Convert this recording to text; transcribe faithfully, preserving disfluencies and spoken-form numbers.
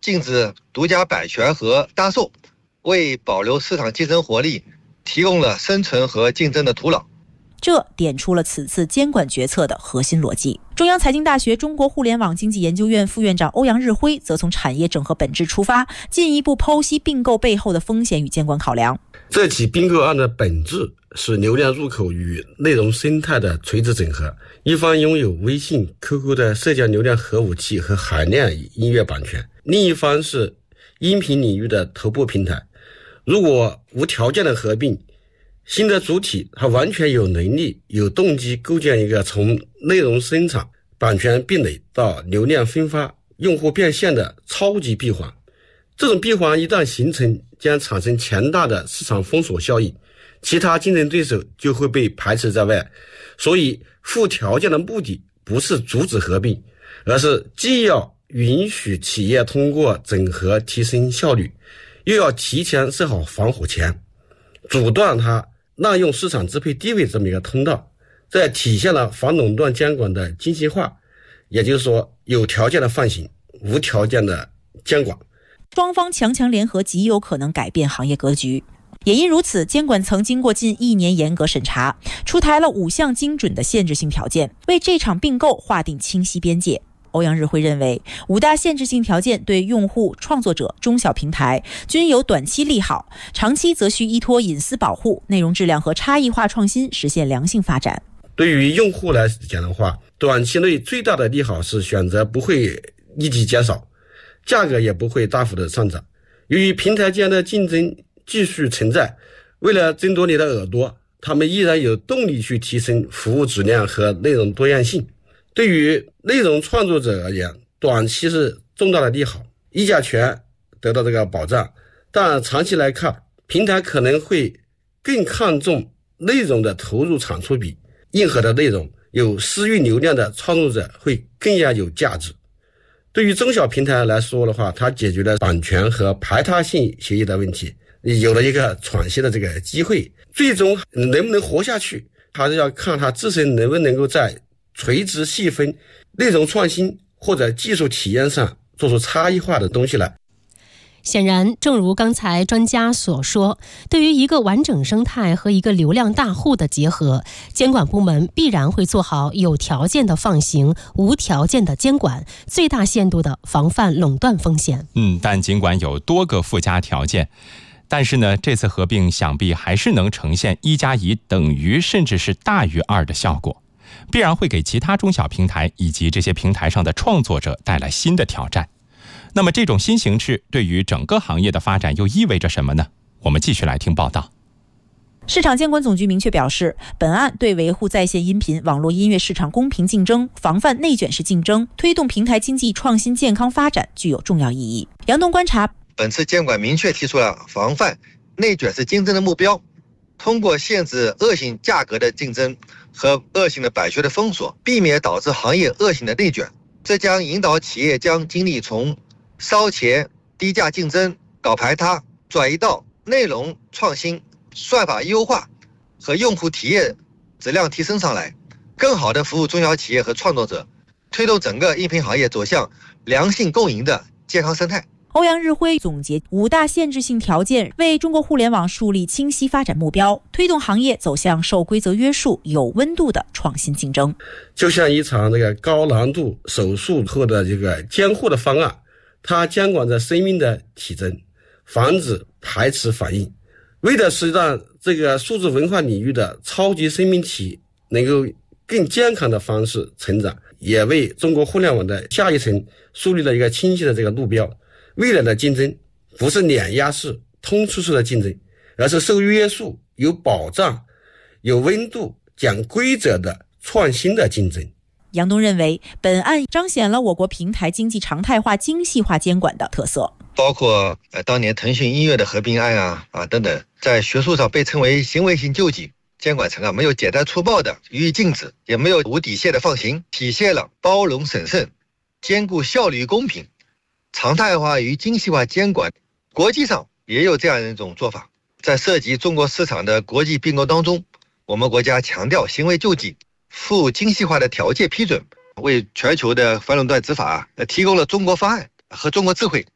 禁止独家版权和搭售，为保留市场竞争活力提供了生存和竞争的土壤。 这点出了此次监管决策的核心逻辑。中央财经大学中国互联网经济研究院副院长欧阳日辉则从产业整合本质出发，进一步剖析并购背后的风险与监管考量。 这起并购案的本质是流量入口与内容生态的垂直整合，一方拥有微信、Q Q 的社交流量核武器和海量音乐版权，另一方是音频领域的头部平台。如果无条件的合并，新的主体它完全有能力、有动机构建一个从内容生产、版权壁垒到流量分发、用户变现的超级闭环。这种闭环一旦形成，将产生强大的市场封锁效应，其他竞争对手就会被排斥在外。所以附条件的目的不是阻止合并，而是既要允许企业通过整合提升效率，又要提前设好防火墙，阻断它滥用市场支配地位这么一个通道。这体现了反垄断监管的精细化，也就是说有条件的放行，无条件的监管。 双方强强联合极有可能改变行业格局。也因如此，监管层经过近一年严格审查，出台了五项精准的限制性条件，为这场并购划定清晰边界。欧阳日辉认为，五大限制性条件对用户、创作者、中小平台均有短期利好，长期则需依托隐私保护、内容质量和差异化创新实现良性发展。 对于用户来讲的话，短期内最大的利好是选择不会立即减少，价格也不会大幅的上涨。由于平台间的竞争继续存在，为了争夺你的耳朵，他们依然有动力去提升服务质量和内容多样性。对于内容创作者而言，短期是重大的利好，议价权得到这个保障，但长期来看，平台可能会更看重内容的投入产出比，硬核的内容，有私域流量的创作者会更加有价值。对于中小平台来说的话，它解决了版权和排他性协议的问题，有了一个喘息的这个机会。最终能不能活下去，还是要看它自身能不能够在垂直细分、内容创新或者技术体验上做出差异化的东西来。 显然，正如刚才专家所说，对于一个完整生态和一个流量大户的结合，监管部门必然会做好有条件的放行、无条件的监管，最大限度的防范垄断风险。 嗯，但尽管有多个附加条件，但是呢，这次合并想必还是能呈现一加一等于甚至是大于二的效果，必然会给其他中小平台以及这些平台上的创作者带来新的挑战。那么这种新形势对于整个行业的发展又意味着什么呢？我们继续来听报道。 市场监管总局明确表示，本案对维护在线音频网络音乐市场公平竞争，防范内卷式竞争，推动平台经济创新健康发展具有重要意义。杨东观察， 本次监管明确提出了防范内卷式竞争的目标，通过限制恶性价格的竞争和恶性的版权的封锁，避免导致行业恶性的内卷。这将引导企业将精力从烧钱、低价竞争、搞排他，转移到内容创新、算法优化和用户体验质量提升上来，更好地服务中小企业和创作者，推动整个音频行业走向良性共赢的健康生态。 欧阳日辉总结五大限制性条件，为中国互联网树立清晰发展目标，推动行业走向受规则约束、有温度的创新竞争。 就像一场这个高难度手术后的这个监护的方案，它监管着生命的体征，防止排斥反应，为的是让这个数字文化领域的超级生命体能够更健康的方式成长，也为中国互联网的下一层树立了一个清晰的这个路标。未来的竞争不是碾压式、通吃式的竞争，而是受约束、有保障、有温度、讲规则的创新的竞争。 杨东认为，本案彰显了我国平台经济常态化、精细化监管的特色， 包括呃当年腾讯音乐的合并案啊啊等等，在学术上被称为行为性救济。监管层啊没有简单粗暴的予以禁止，也没有无底线的放行，体现了包容审慎、兼顾效率与公平、常态化与精细化监管。国际上也有这样一种做法，在涉及中国市场的国际并购当中，我们国家强调行为救济，附精细化的条件批准，为全球的反垄断执法、啊、提供了中国方案和中国智慧。